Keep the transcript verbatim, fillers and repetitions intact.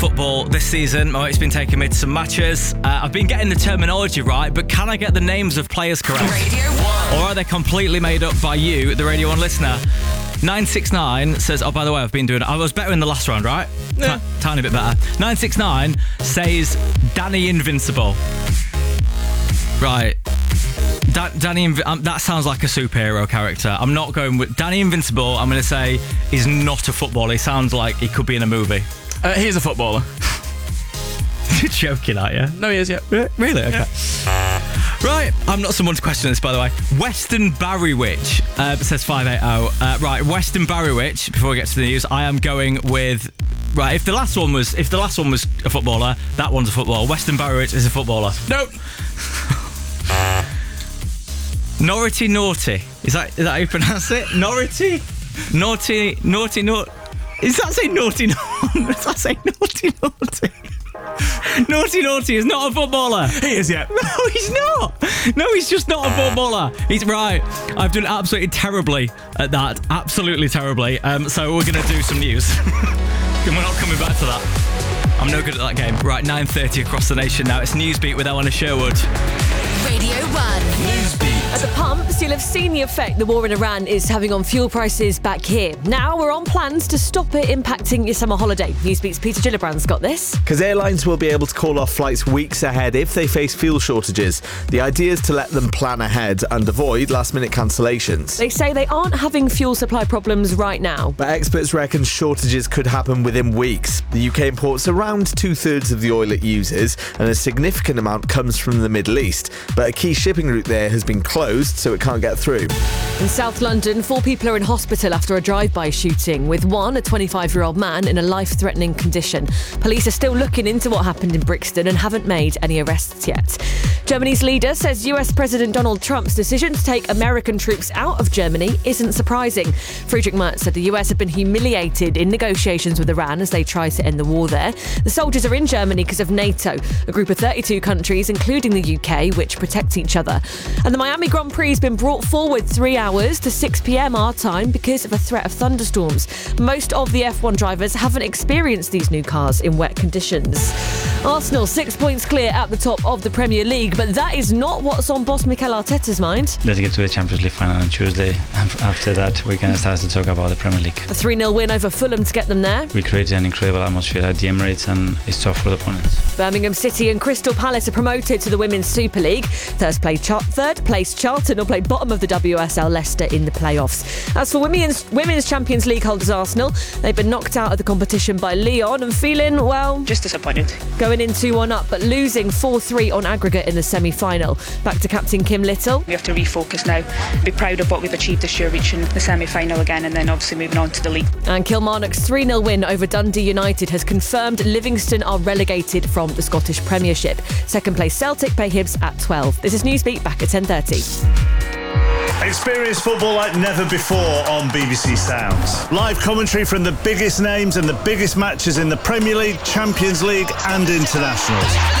football this season. My mate's been taking me to some matches. Uh, I've been getting the terminology right, but can I get the names of players correct? Radio one. Or are they completely made up by you, the Radio one listener? nine six nine says, oh, by the way, I've been doing... I was better in the last round, right? Yeah. T- tiny bit better. nine six nine says Danny Invincible. Right. Da- Danny, Inv- um, that sounds like a superhero character. I'm not going with Danny Invincible. I'm going to say he's not a footballer. He sounds like he could be in a movie. Uh, he's a footballer. You're joking, aren't you? No, he is, yeah. Really? Okay. Yeah. Right, I'm not someone to question this, by the way. Weston Barrywitch uh, says five eighty. Uh, right, Weston Barrywitch. Before we get to the news, I am going with. Right, if the last one was if the last one was a footballer, that one's a footballer. Weston Barrywitch is a footballer. Nope. Nority Naughty. Is that is that how you pronounce it? Nority? Naughty, naughty, naughty. Is that say naughty, naughty? Does that say naughty, naughty? Naughty Naughty is not a footballer. He is, yeah. No, he's not. No, he's just not a footballer. He's right. I've done absolutely terribly at that. Absolutely terribly. Um, so we're going to do some news. We're not coming back to that. I'm no good at that game. Right, nine thirty across the nation now. It's Newsbeat with Eleanor Sherwood. Radio one. Newsbeat. At the pumps, you'll have seen the effect the war in Iran is having on fuel prices back here. Now we're on plans to stop it impacting your summer holiday. Newsbeat's Peter Gillibrand's got this. Because airlines will be able to call off flights weeks ahead if they face fuel shortages. The idea is to let them plan ahead and avoid last-minute cancellations. They say they aren't having fuel supply problems right now. But experts reckon shortages could happen within weeks. The U K imports around two-thirds of the oil it uses, and a significant amount comes from the Middle East. But a key shipping route there has been closed, so it can't get through. In South London, four people are in hospital after a drive-by shooting, with one, a twenty-five-year-old man, in a life-threatening condition. Police are still looking into what happened in Brixton and haven't made any arrests yet. Germany's leader says U S President Donald Trump's decision to take American troops out of Germany isn't surprising. Friedrich Merz said the U S had been humiliated in negotiations with Iran as they try to end the war there. The soldiers are in Germany because of NATO, a group of thirty-two countries, including the U K, which protect each other. And the Miami Grand Prix has been brought forward three hours to six p.m. our time because of a threat of thunderstorms. Most of the F one drivers haven't experienced these new cars in wet conditions. Arsenal six points clear at the top of the Premier League, but that is not what's on boss Mikel Arteta's mind. Let's get to the Champions League final on Tuesday. After that, we can start to talk about the Premier League. A three nil win over Fulham to get them there. We created an incredible atmosphere at the Emirates, and it's tough for the opponents. Birmingham City and Crystal Palace are promoted to the Women's Super League. Third place, Char- third place Charlton will play bottom of the W S L Leicester in the playoffs. As for Women's, Women's Champions League holders Arsenal, they've been knocked out of the competition by Lyon and feeling, well... just disappointed. Going in two one up, but losing four three on aggregate in the semi-final. Back to captain Kim Little. We have to refocus now, be proud of what we've achieved this year, reaching the semi-final again, and then obviously moving on to the league. And Kilmarnock's three nil win over Dundee United has confirmed Livingston are relegated from the Scottish Premiership. Second place Celtic play Hibs at twelve. This is Newsbeat, back at ten thirty. Experience football like never before on B B C Sounds. Live commentary from the biggest names and the biggest matches in the Premier League, Champions League and internationals.